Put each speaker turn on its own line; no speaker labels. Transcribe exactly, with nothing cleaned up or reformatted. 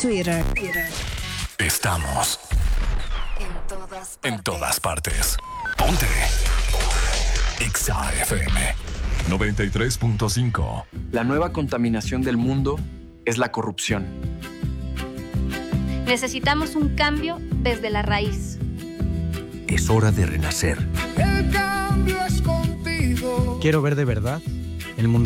Twitter.
Estamos
En todas partes.
en todas partes. Ponte Exa F M noventa y tres punto cinco.
La nueva contaminación del mundo es la corrupción.
Necesitamos un cambio desde la raíz.
Es hora de renacer.
El cambio es contigo.
Quiero ver de verdad el mundo